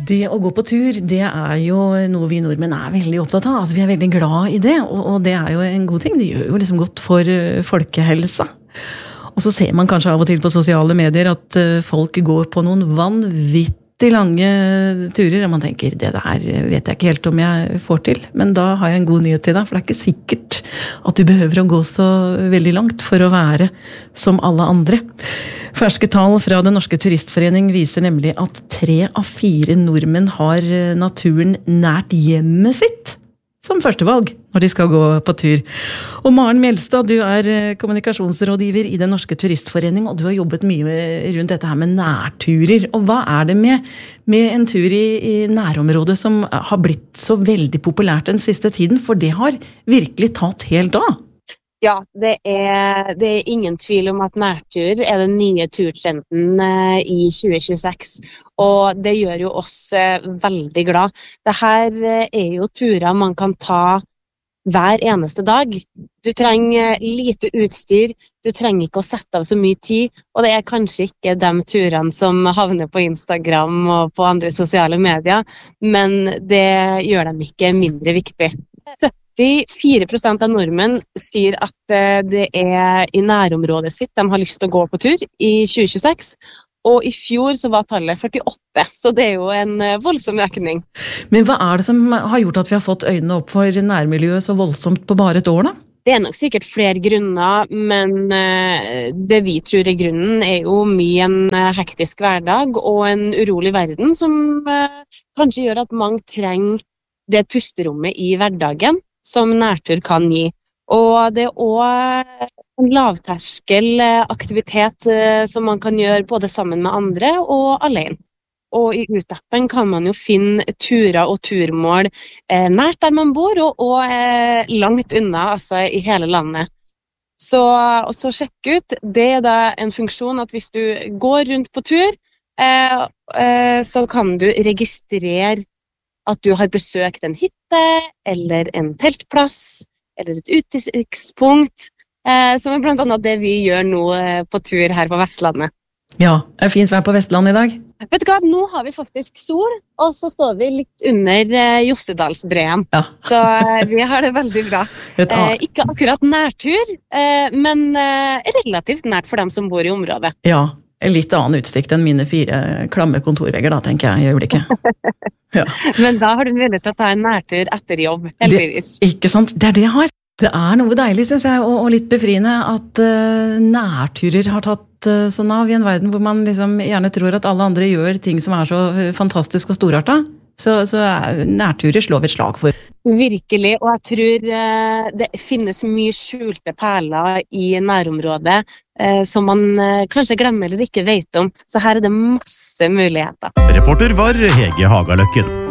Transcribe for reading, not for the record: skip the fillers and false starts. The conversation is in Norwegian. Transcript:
Det å gå på tur, det jo noe vi nordmenn veldig opptatt av. Altså, vi veldig glad i det, og det jo en god ting. Det gjør jo liksom godt for folkehelsa. Og så ser man kanskje av og til på sosiale medier at folk går på noen vanvittig lange turer, og man tenker, det der vet jeg ikke helt om jeg får til. Men da har jeg en god nyhet til deg, for det ikke sikkert at du behøver å gå så veldig langt for å være som alle andre. Ferske tall fra Den norske turistforening viser nemlig at 3 av 4 nordmenn har naturen nært hjemmet sitt som førstevalg når de skal gå på tur. Og Maren Mjelstad, du kommunikasjonsrådgiver i Den norske turistforening, og du har jobbet mye rundt dette her med nærturer. Og hva det med en tur i nærområdet som har blitt så veldig populært den siste tiden? For det har virkelig tatt helt av. Ja, det ingen tvil om at nærtur den nye turtrenden i 2026, og det gjør jo oss veldig glad. Dette jo turer man kan ta hver eneste dag. Du trenger lite utstyr, du trenger ikke å sette av så mye tid, og det kanskje ikke de turene som havner på Instagram og på andre sosiale medier, men det gjør dem ikke mindre viktig. 4% av nordmenn sier at det i nærområdet sitt de har lyst til å gå på tur i 2026, og i fjor så var tallet 48, så det jo en voldsom økning. Men hva det som har gjort at vi har fått øynene opp for nærmiljøet så voldsomt på bare et år da? Det nok sikkert flere grunner, men det vi tror grunnen jo mye en hektisk hverdag og en urolig verden som kanskje gjør at mange trenger det pusterommet i hverdagen som nærtur kan gi. Og det også en lavterskel aktivitet som man kan gjøre både sammen med andre og alene. Og i Ut-appen kan man jo finne turer og turmål nært der man bor og langt unna, altså i hele landet. Så sjekk ut, det da en funksjon at hvis du går rundt på tur, så kan du registrere at du har besøkt en hytte, eller en teltplass, eller et utsiktspunkt, som blant annet det vi gjør nå på tur her på Vestlandet. Ja, det fint vær på Vestlandet i dag. Vet du hva, nå har vi faktisk sol, og så står vi litt under Jossedalsbreen. Ja. Så vi har det veldig bra. Ikke akkurat nærtur, men relativt nært for dem som bor i området. Ja, litt annen utsikt enn mine 4 klamme kontorvegger da, tenker jeg, gjør det ikke. Ja. Men da har du mulighet til å ta en nærtur etter jobb, heldigvis. Ikke sant? Det det jeg har. Det noe deilig, synes jeg, og litt befriende at nærturer har tatt sånn av i en verden hvor man liksom gjerne tror at alle andre gjør ting som så fantastisk og storartet. Så nærturer slår vi et slag for. Virkelig, og jeg tror det finnes mye skjulte perler i nærområdet som man kanskje glemmer eller ikke vet om. Så her det masse muligheter. Reporter var Hege Hagaløkken.